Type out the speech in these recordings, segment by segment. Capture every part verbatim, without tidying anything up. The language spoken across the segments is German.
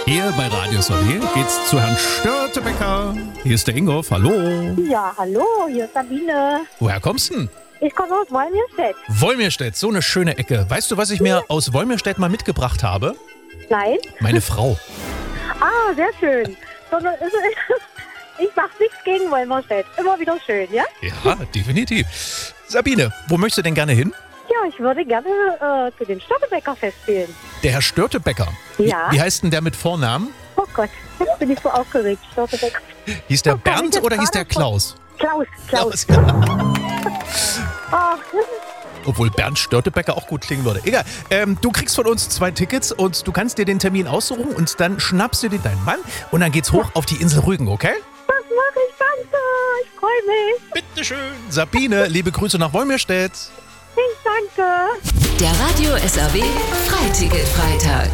Hier bei Radio S A W geht's zu Herrn Störtebecker. Hier ist der Ingolf, hallo. Ja, hallo, hier ist Sabine. Woher kommst du denn? Ich komme aus Wolmirstedt. Wolmirstedt, so eine schöne Ecke. Weißt du, was ich mir aus Wolmirstedt mal mitgebracht habe? Nein? Meine Frau. Ah, sehr schön. Ich mach nichts gegen Wolmirstedt. Immer wieder schön, ja? Ja, definitiv. Sabine, wo möchtest du denn gerne hin? Ja, ich würde gerne äh, zu dem Störtebecker-Fest gehen. Der Herr Störtebecker? Ja. Wie, wie heißt denn der mit Vornamen? Oh Gott, jetzt bin ich so aufgeregt. Störtebecker. Hieß der Oh, kann ich Bernd jetzt oder hieß der gerade Klaus? Klaus, Klaus. Klaus. Ach, Obwohl Bernd Störtebecker auch gut klingen würde. Egal, ähm, du kriegst von uns zwei Tickets und du kannst dir den Termin aussuchen und dann schnappst du dir deinen Mann und dann geht's hoch auf die Insel Rügen, okay? das mache ich, danke. Ich freue mich. Bitteschön. Sabine, liebe Grüße nach Wolmirstedt. Ich danke. Der Radio S A W Freiticket-Freitag.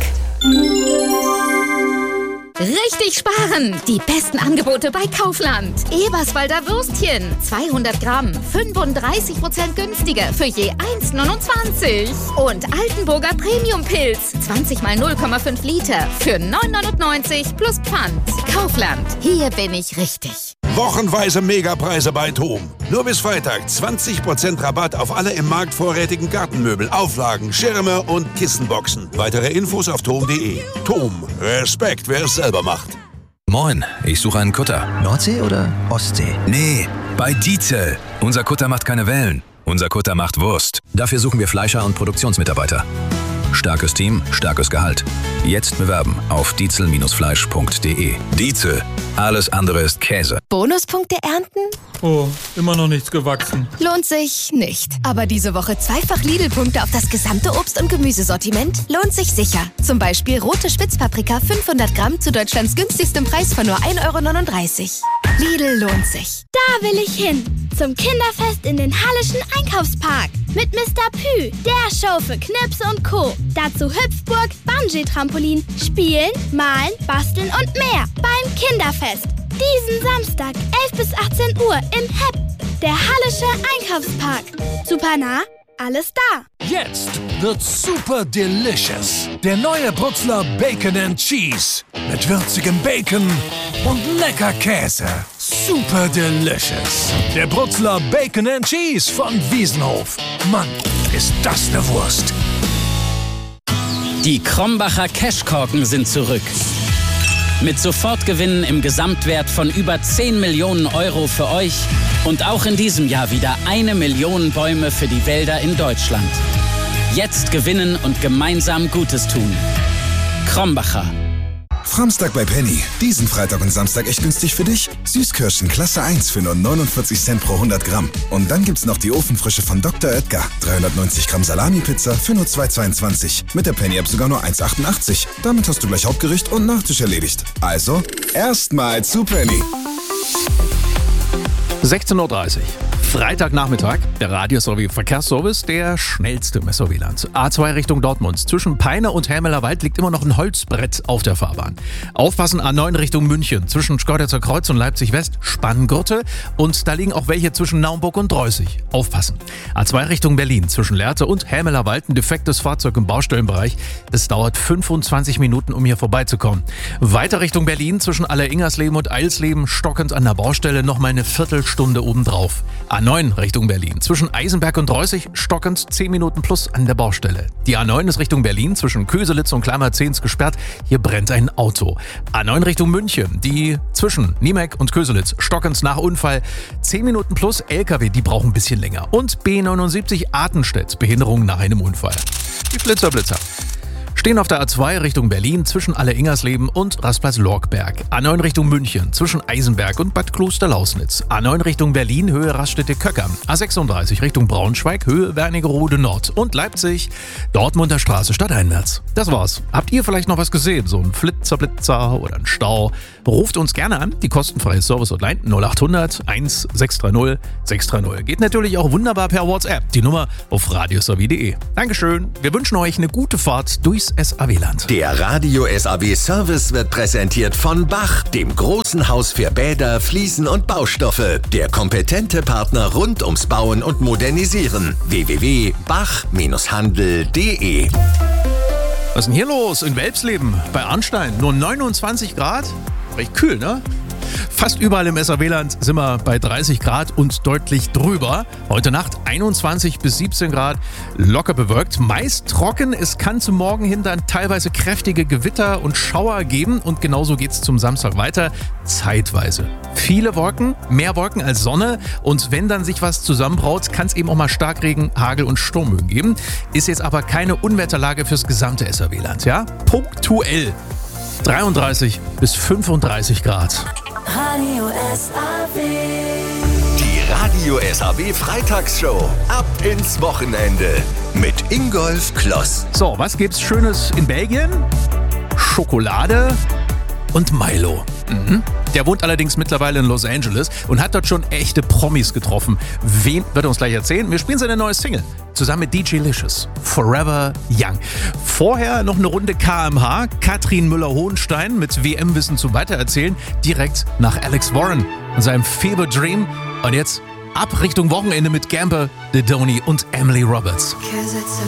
Richtig sparen! Die besten Angebote bei Kaufland. Eberswalder Würstchen. zweihundert Gramm. fünfunddreißig Prozent günstiger für je eins neunundzwanzig. Und Altenburger Premium-Pilz. zwanzig mal null Komma fünf Liter für neun neunundneunzig plus Pfand. Kaufland. Hier bin ich richtig. Wochenweise Megapreise bei TOM. Nur bis Freitag zwanzig Prozent Rabatt auf alle im Markt vorrätigen Gartenmöbel, Auflagen, Schirme und Kissenboxen. Weitere Infos auf tom punkt de. TOM. Respekt, wer es selber macht. Moin, ich suche einen Kutter. Nordsee oder Ostsee? Nee, bei Dietzel. Unser Kutter macht keine Wellen. Unser Kutter macht Wurst. Dafür suchen wir Fleischer und Produktionsmitarbeiter. Starkes Team, starkes Gehalt. Jetzt bewerben auf dietzel Fleisch punkt de. Dietzel. Alles andere ist Käse. Bonuspunkte ernten? Oh, immer noch nichts gewachsen. Lohnt sich nicht. Aber diese Woche zweifach Lidl-Punkte auf das gesamte Obst- und Gemüsesortiment lohnt sich sicher. Zum Beispiel rote Spitzpaprika fünfhundert Gramm zu Deutschlands günstigstem Preis von nur ein Euro neununddreißig. Lidl lohnt sich. Da will ich hin. Zum Kinderfest in den Hallischen Einkaufspark. Mit Mister Pü, der Show für Knipse und Co. Dazu Hüpfburg, Bungee-Trampolin, Spielen, Malen, Basteln und mehr. Beim Kinderfest. Diesen Samstag, elf bis achtzehn Uhr im H E P. Der Hallische Einkaufspark. Super nah, alles da. Jetzt wird's super delicious. Der neue Brutzler Bacon and Cheese. Mit würzigem Bacon und lecker Käse. Super delicious. Der Brutzler Bacon and Cheese von Wiesenhof. Mann, ist das eine Wurst. Die Krombacher Cashkorken sind zurück. Mit Sofortgewinnen im Gesamtwert von über zehn Millionen Euro für euch und auch in diesem Jahr wieder eine Million Bäume für die Wälder in Deutschland. Jetzt gewinnen und gemeinsam Gutes tun. Krombacher. Framstag bei Penny. Diesen Freitag und Samstag echt günstig für dich. Süßkirschen Klasse eins für nur neunundvierzig Cent pro hundert Gramm. Und dann gibt's noch die Ofenfrische von Doktor Oetker. dreihundertneunzig Gramm Salami-Pizza für nur zwei Euro zweiundzwanzig. Mit der Penny-App sogar nur eins Euro achtundachtzig. Damit hast du gleich Hauptgericht und Nachtisch erledigt. Also, erstmal zu Penny. sechzehn Uhr dreißig. Freitagnachmittag, der Radio S A W Verkehrsservice, der schnellste im S A W-Land. A zwei Richtung Dortmund. Zwischen Peine und Helmeler Wald liegt immer noch ein Holzbrett auf der Fahrbahn. Aufpassen, A neun Richtung München. Zwischen Schkeuditzer Kreuz und Leipzig West Spanngurte. Und da liegen auch welche zwischen Naumburg und Dreußig. Aufpassen. A zwei Richtung Berlin. Zwischen Lehrte und Helmeler Wald ein defektes Fahrzeug im Baustellenbereich. Das dauert fünfundzwanzig Minuten, um hier vorbeizukommen. Weiter Richtung Berlin. Zwischen Alleringersleben und Eilsleben stockend an der Baustelle nochmal eine Viertelstunde obendrauf. A neun Richtung Berlin. Zwischen Eisenberg und Dreußig stockend zehn Minuten plus an der Baustelle. Die A neun ist Richtung Berlin. Zwischen Köselitz und Kleinmarzehns gesperrt. Hier brennt ein Auto. A neun Richtung München. Die zwischen Niemek und Köselitz stockend nach Unfall. zehn Minuten plus L K W, die brauchen ein bisschen länger. Und B neunundsiebzig Artenstedt. Behinderung nach einem Unfall. Die Flitzerblitzer stehen auf der A zwei Richtung Berlin zwischen Alleringersleben und Rastplatz-Lorkberg. A neun Richtung München zwischen Eisenberg und Bad Klosterlausnitz. A neun Richtung Berlin Höhe Raststätte-Köcker. A sechsunddreißig Richtung Braunschweig Höhe Wernigerode Nord. Und Leipzig Dortmunder Straße stadteinwärts. Das war's. Habt ihr vielleicht noch was gesehen? So ein Flitzerblitzer oder ein Stau? Ruft uns gerne an. Die kostenfreie Service-Hotline null achthundert eins sechs drei null sechs drei null. Geht natürlich auch wunderbar per WhatsApp. Die Nummer auf radio s a w punkt de. Dankeschön. Wir wünschen euch eine gute Fahrt durchs S A W-Land. Der Radio S A W-Service wird präsentiert von Bach, dem großen Haus für Bäder, Fliesen und Baustoffe. Der kompetente Partner rund ums Bauen und Modernisieren. w w w punkt bach Bindestrich handel punkt de Was ist denn hier los in Welpsleben bei Arnstein? Nur neunundzwanzig Grad? Recht kühl, ne? Fast überall im S R W-Land sind wir bei dreißig Grad und deutlich drüber. Heute Nacht einundzwanzig bis siebzehn Grad, locker bewölkt. Meist trocken, es kann zum Morgen hin dann teilweise kräftige Gewitter und Schauer geben. Und genauso geht es zum Samstag weiter, zeitweise. Viele Wolken, mehr Wolken als Sonne. Und wenn dann sich was zusammenbraut, kann es eben auch mal Starkregen, Hagel und Sturmböen geben. Ist jetzt aber keine Unwetterlage fürs gesamte S R W-Land, ja? Punktuell dreiunddreißig bis fünfunddreißig Grad. Radio S R W. Die Radio S R W Freitagsshow. Ab ins Wochenende. Mit Ingolf Kloss. So, was gibt's Schönes in Belgien? Schokolade und Milo. Mhm. Der wohnt allerdings mittlerweile in Los Angeles und hat dort schon echte Promis getroffen. Wen wird er uns gleich erzählen? Wir spielen seine neue Single zusammen mit D J Licious, Forever Young. Vorher noch eine Runde K M H, Katrin Müller-Hohenstein mit W M-Wissen zum Weitererzählen, direkt nach Alex Warren und seinem Fever Dream. Und jetzt ab Richtung Wochenende mit Gamble, Didoni und Emily Roberts.